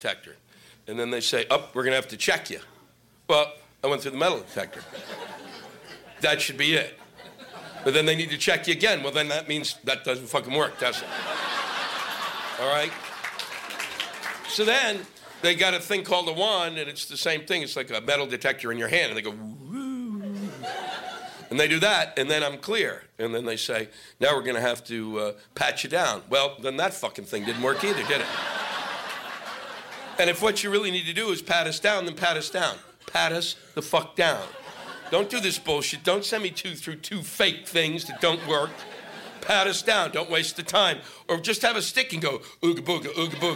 detector. And then they say, we're going to have to check you. Well, I went through the metal detector. That should be it. But then they need to check you again. Well, then that means that doesn't fucking work, does it? All right? So then they got a thing called a wand, and it's the same thing. It's like a metal detector in your hand, and they go, woo. And they do that, and then I'm clear. And then they say, now we're going to have to pat you down. Well, then that fucking thing didn't work either, did it? And if what you really need to do is pat us down, then pat us down. Pat us the fuck down. Don't do this bullshit. Don't send me through two fake things that don't work. Pat us down. Don't waste the time. Or just have a stick and go, ooga booga, ooga booga.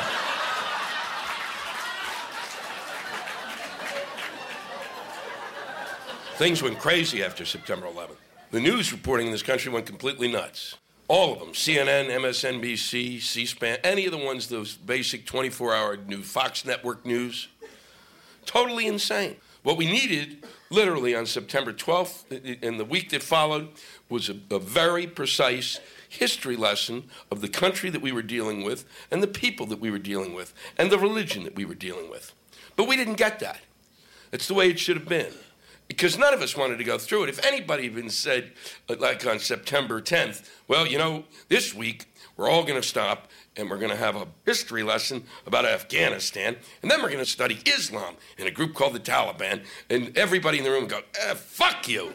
Things went crazy after September 11th. The news reporting in this country went completely nuts. All of them, CNN, MSNBC, C-SPAN, any of the ones, those basic 24-hour news, Fox Network news. Totally insane. What we needed, literally on September 12th, in the week that followed, was a very precise history lesson of the country that we were dealing with and the people that we were dealing with and the religion that we were dealing with. But we didn't get that. It's the way it should have been. Because none of us wanted to go through it. If anybody even said, like on September 10th, well, you know, this week we're all going to stop and we're going to have a history lesson about Afghanistan, and then we're going to study Islam in a group called the Taliban, and everybody in the room would go, fuck you.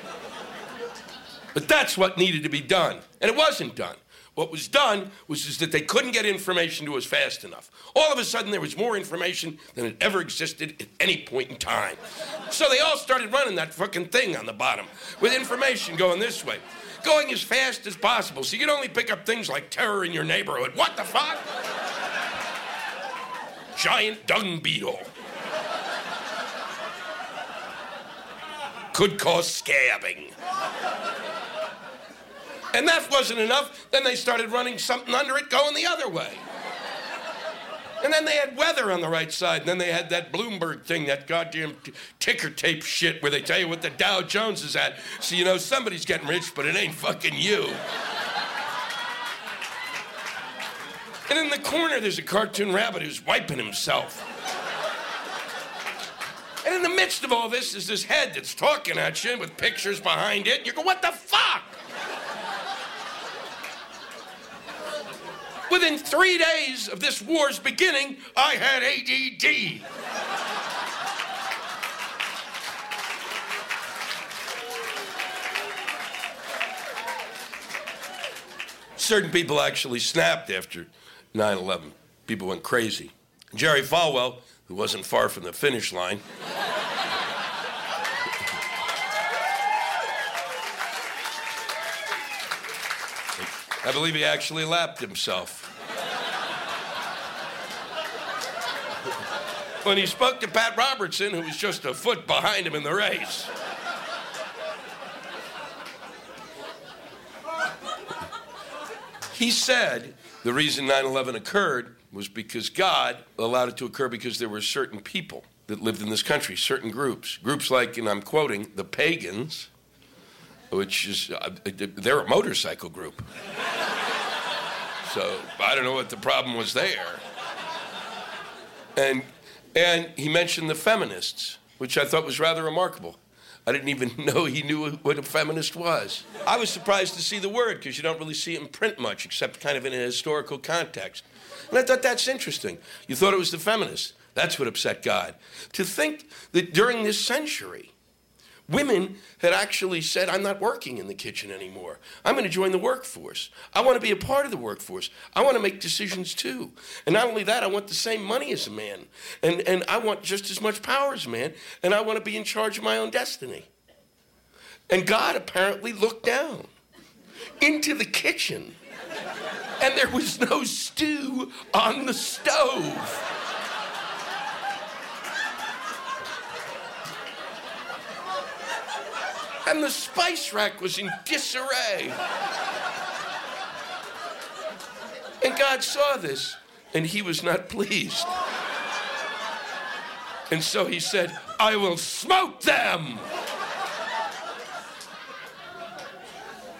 But that's what needed to be done, and it wasn't done. What was done was just that they couldn't get information to us fast enough. All of a sudden, there was more information than had ever existed at any point in time. So they all started running that fucking thing on the bottom with information going this way, going as fast as possible. So you could only pick up things like terror in your neighborhood. What the fuck? Giant dung beetle. Could cause scabbing. And that wasn't enough. Then they started running something under it going the other way. And then they had weather on the right side. And then they had that Bloomberg thing, that goddamn ticker tape shit where they tell you what the Dow Jones is at. So you know somebody's getting rich, but it ain't fucking you. And in the corner, there's a cartoon rabbit who's wiping himself. And in the midst of all this is this head that's talking at you with pictures behind it. And you go, what the fuck? Within 3 days of this war's beginning, I had ADD. Certain people actually snapped after 9/11. People went crazy. Jerry Falwell, who wasn't far from the finish line, I believe he actually lapped himself. When he spoke to Pat Robertson, who was just a foot behind him in the race. He said the reason 9/11 occurred was because God allowed it to occur because there were certain people that lived in this country, certain groups. Groups like, and I'm quoting, the pagans, which is, they're a motorcycle group. So I don't know what the problem was there. And he mentioned the feminists, which I thought was rather remarkable. I didn't even know he knew what a feminist was. I was surprised to see the word, because you don't really see it in print much, except kind of in a historical context. And I thought that's interesting. You thought it was the feminists. That's what upset God. To think that during this century, women had actually said, I'm not working in the kitchen anymore. I'm going to join the workforce. I want to be a part of the workforce. I want to make decisions too. And not only that, I want the same money as a man. And I want just as much power as a man. And I want to be in charge of my own destiny. And God apparently looked down into the kitchen. And there was no stew on the stove. And the spice rack was in disarray. And God saw this, and he was not pleased. And so he said, I will smoke them.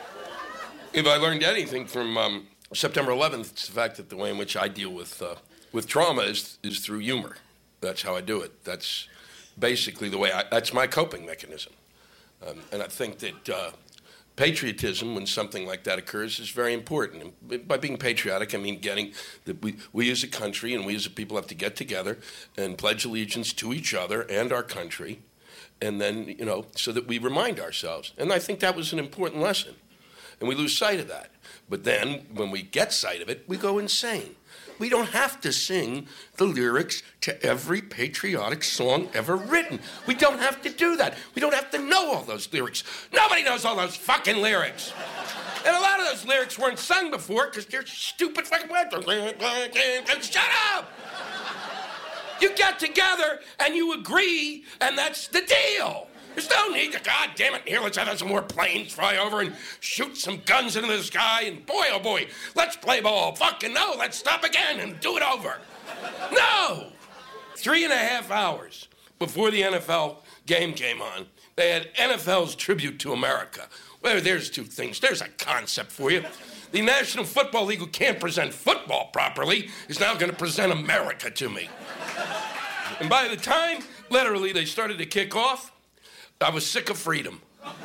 If I learned anything from September 11th, it's the fact that the way in which I deal with with trauma is through humor. That's how I do it. That's basically the way that's my coping mechanism. And I think that patriotism, when something like that occurs, is very important. And by being patriotic, I mean getting that we as a country and we as a people have to get together and pledge allegiance to each other and our country, and then, so that we remind ourselves. And I think that was an important lesson. And we lose sight of that. But then, when we get sight of it, we go insane. We don't have to sing the lyrics to every patriotic song ever written. We don't have to do that. We don't have to know all those lyrics. Nobody knows all those fucking lyrics. And a lot of those lyrics weren't sung before because they're stupid fucking words. Shut up! You get together and you agree, and that's the deal. There's no need to, God damn it, here, let's have some more planes fly over and shoot some guns into the sky, and boy, oh boy, let's play ball. Fucking no, let's stop again and do it over. No! 3.5 hours before the NFL game came on, they had NFL's Tribute to America. Well, there's two things. There's a concept for you. The National Football League, who can't present football properly, is now going to present America to me. And by the time, literally, they started to kick off, I was sick of freedom.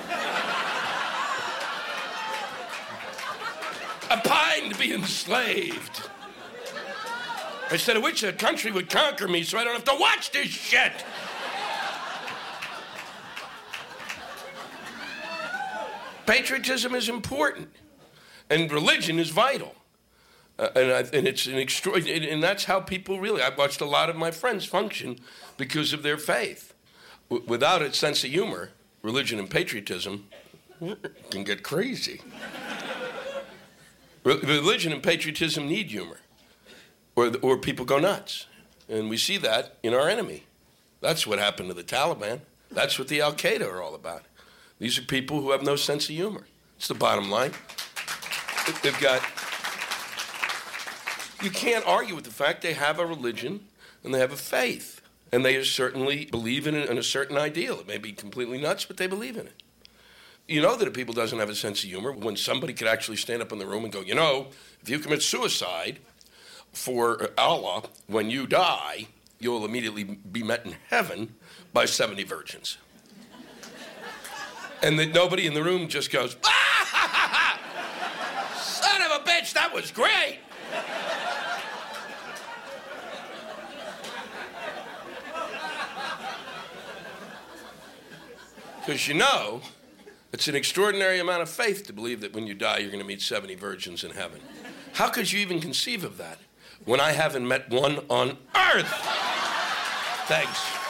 I pined to be enslaved. I said, I wish a country would conquer me so I don't have to watch this shit. Patriotism is important, and religion is vital. And it's an extraordinary, and that's how people really, I've watched a lot of my friends function because of their faith. Without a sense of humor, religion and patriotism can get crazy. Religion and patriotism need humor, or people go nuts. And we see that in our enemy. That's what happened to the Taliban. That's what the Al-Qaeda are all about. These are people who have no sense of humor. It's the bottom line. They've got... You can't argue with the fact they have a religion and they have a faith. And they certainly believe in a certain ideal. It may be completely nuts, but they believe in it. You know that if people doesn't have a sense of humor, when somebody could actually stand up in the room and go, if you commit suicide for Allah, when you die, you'll immediately be met in heaven by 70 virgins. And that nobody in the room just goes, ah, son of a bitch, that was great. Because it's an extraordinary amount of faith to believe that when you die, you're going to meet 70 virgins in heaven. How could you even conceive of that when I haven't met one on earth? Thanks.